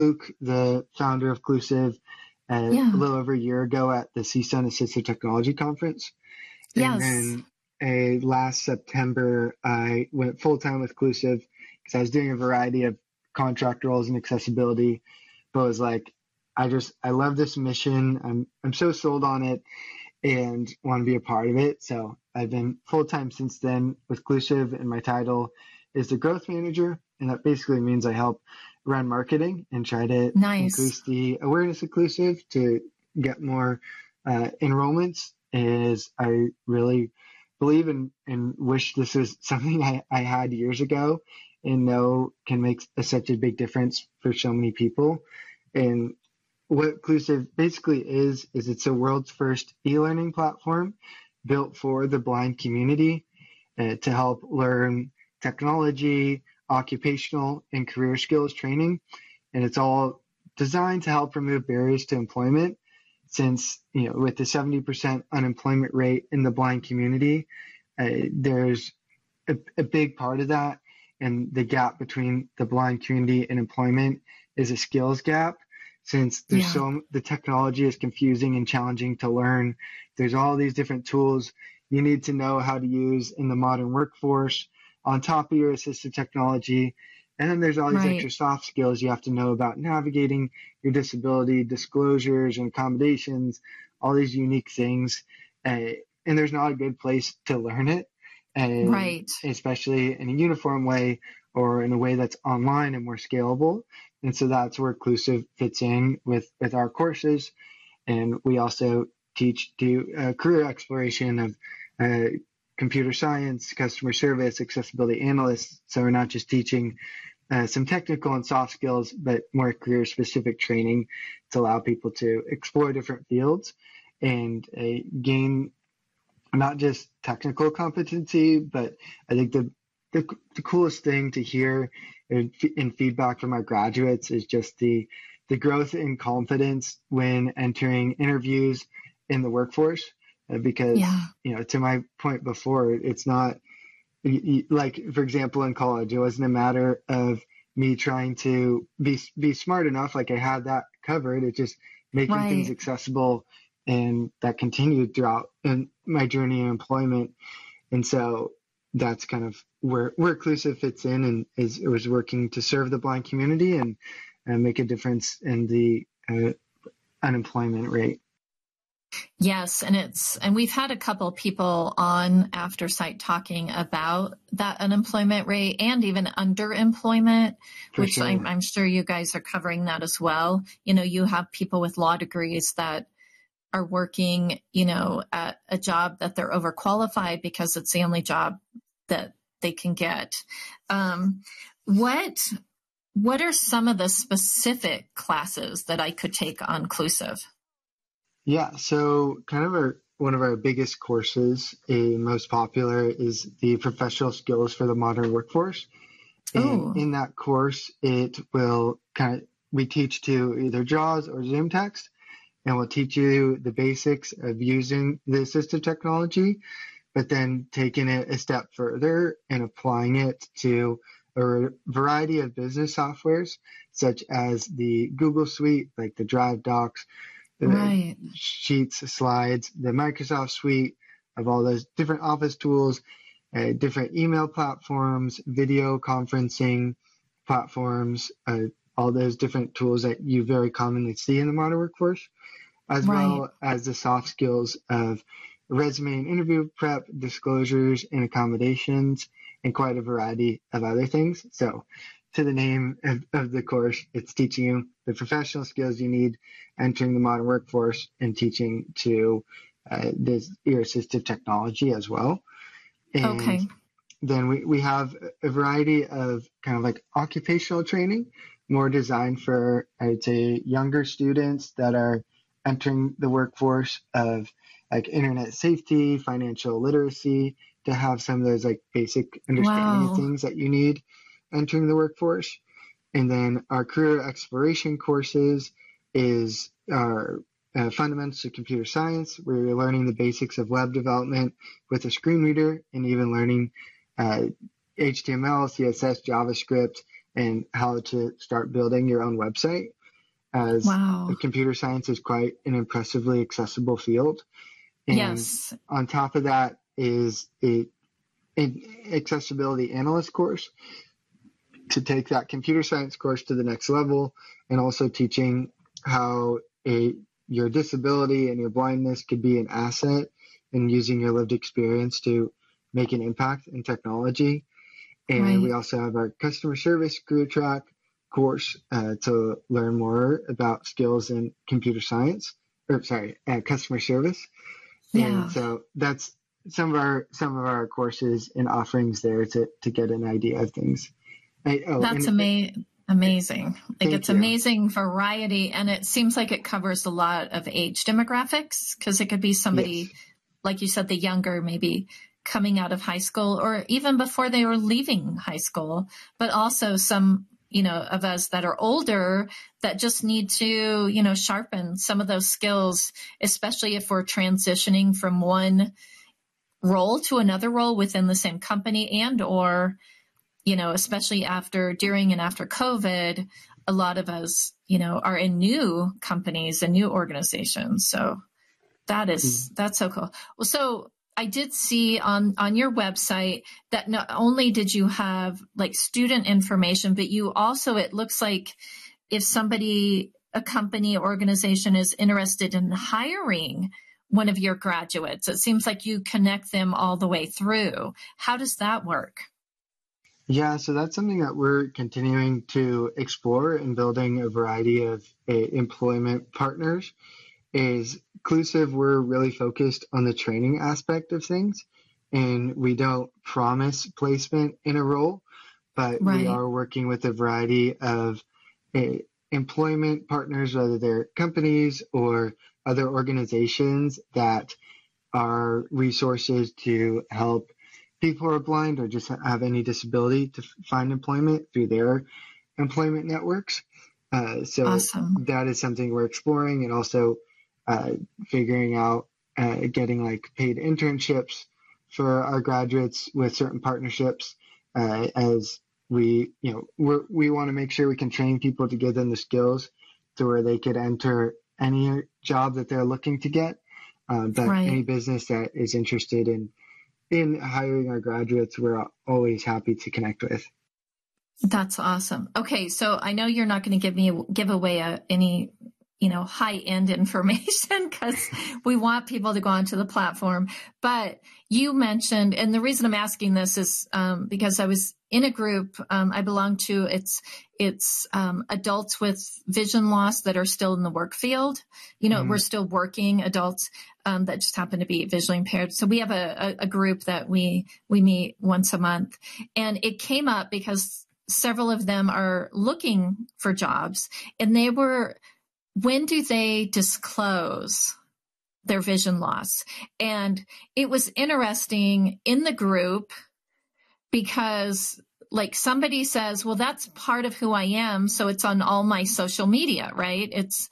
Luke, the founder of Clusive, a Yeah. little over a year ago at the CSUN Assistive Technology Conference. And Yes. then last September, I went full time with Clusive because I was doing a variety of contract roles in accessibility, but was like, I love this mission. I'm so sold on it and want to be a part of it. So I've been full time since then with Clusive, and my title is the growth manager. And that basically means I help run marketing and try to Nice. increase the awareness of Clusive to get more enrollments. Is I really believe and wish this was something I had years ago and know can make such a big difference for so many people. And what Clusive basically is it's a world's first e-learning platform built for the blind community to help learn technology, occupational, and career skills training. And it's all designed to help remove barriers to employment since, with the 70% unemployment rate in the blind community, there's a big part of that. And the gap between the blind community and employment is a skills gap. Since the technology is confusing and challenging to learn, there's all these different tools you need to know how to use in the modern workforce on top of your assistive technology. And then there's all these extra soft skills you have to know about navigating your disability, disclosures and accommodations, all these unique things. And there's not a good place to learn it, especially in a uniform way or in a way that's online and more scalable. And so that's where Clusive fits in with our courses. And we also do career exploration of computer science, customer service, accessibility analysts. So we're not just teaching some technical and soft skills, but more career specific training to allow people to explore different fields and gain not just technical competency, but I think the coolest thing to hear in feedback from our graduates is just the growth in confidence when entering interviews in the workforce. Because, to my point before, it's not like, for example, in college, it wasn't a matter of me trying to be smart enough. Like I had that covered. It's just making things accessible, and that continued throughout in my journey in employment. And so that's kind of where Clusive fits in, and it was working to serve the blind community and make a difference in the unemployment rate. Yes, and we've had a couple people on AfterSight talking about that unemployment rate and even underemployment, which sure. I'm sure you guys are covering that as well. You have people with law degrees that are working, at a job that they're overqualified because it's the only job that they can get. What are some of the specific classes that I could take on Clusive? Yeah, so kind of one of our biggest courses, most popular, is the professional skills for the modern workforce. And in that course, it will we teach to either JAWS or Zoom text, and we'll teach you the basics of using the assistive technology, but then taking it a step further and applying it to a variety of business softwares, such as the Google Suite, like the Drive Docs, the Sheets, Slides, the Microsoft Suite of all those different office tools, different email platforms, video conferencing platforms, all those different tools that you very commonly see in the modern workforce, as well as the soft skills of resume and interview prep, disclosures and accommodations, and quite a variety of other things. So to the name of the course, it's teaching you the professional skills you need entering the modern workforce and teaching to your assistive technology as well. And then we have a variety of kind of like occupational training, more designed for, I would say, younger students that are entering the workforce, of like internet safety, financial literacy, to have some of those like basic understanding of things that you need entering the workforce. And then our career exploration courses is our fundamentals of computer science, where you're learning the basics of web development with a screen reader, and even learning HTML, CSS, JavaScript, and how to start building your own website, as wow. computer science is quite an impressively accessible field. And yes. on top of that is an accessibility analyst course to take that computer science course to the next level, and also teaching how your disability and your blindness could be an asset, and using your lived experience to make an impact in technology. And right. we also have our customer service career track course to learn more about skills in computer science, customer service. Yeah. And so that's some of our courses and offerings there to get an idea of things. That's amazing. Like, it's amazing variety, and it seems like it covers a lot of age demographics, because it could be somebody, yes. like you said, the younger, maybe coming out of high school, or even before they were leaving high school, but also some, of us that are older that just need to, sharpen some of those skills, especially if we're transitioning from one role to another role within the same company, and or especially during and after COVID, a lot of us, are in new companies and new organizations. So that's so cool. Well, so I did see on your website that not only did you have like student information, but you also, it looks like if a company, organization is interested in hiring one of your graduates, it seems like you connect them all the way through. How does that work? Yeah, so that's something that we're continuing to explore in building a variety of employment partners. Is Clusive, we're really focused on the training aspect of things, and we don't promise placement in a role, but right. we are working with a variety of employment partners, whether they're companies or other organizations that are resources to help people who are blind or just have any disability to find employment through their employment networks. So awesome. That is something we're exploring, and also figuring out getting like paid internships for our graduates with certain partnerships, as we want to make sure we can train people to give them the skills to where they could enter any job that they're looking to get. But right. any business that is interested in hiring our graduates, we're always happy to connect with. That's awesome. Okay, so I know you're not going to give away any high-end information, because we want people to go onto the platform. But you mentioned, and the reason I'm asking this is because I was in a group I belong to. It's adults with vision loss that are still in the work field. We're still working adults that just happen to be visually impaired. So we have a group that we meet once a month, and it came up because several of them are looking for jobs, and when do they disclose their vision loss? And it was interesting in the group, because like somebody says, well, that's part of who I am, so it's on all my social media, right? It's,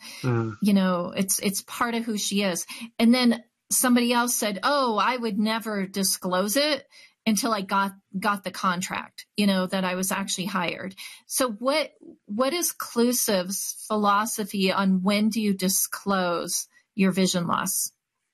it's part of who she is. And then somebody else said, oh, I would never disclose it until I got the contract, that I was actually hired. So what is Clusive's philosophy on when do you disclose your vision loss?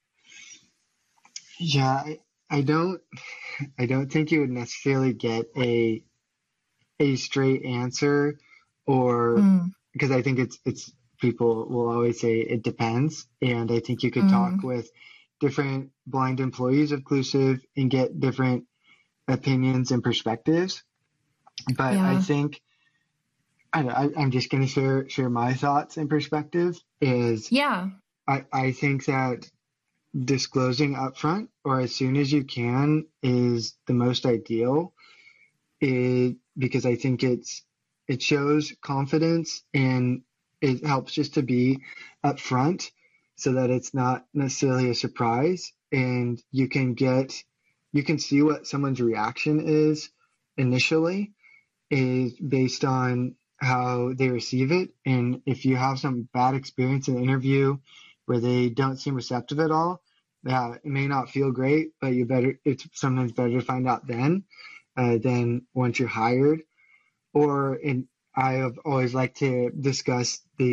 Yeah, I don't think you would necessarily get a straight answer, or because I think it's people will always say it depends, and I think you could talk with different blind employees of Clusive and get different opinions and perspectives. But yeah. I think I'm just going to share my thoughts and perspective. I think that disclosing upfront or as soon as you can is the most ideal, because I think it shows confidence, and it helps just to be upfront so that it's not necessarily a surprise, and you can see what someone's reaction is initially is based on how they receive it. And if you have some bad experience in the interview where they don't seem receptive at all, it may not feel great, but it's sometimes better to find out then than once you're hired. I have always liked to discuss the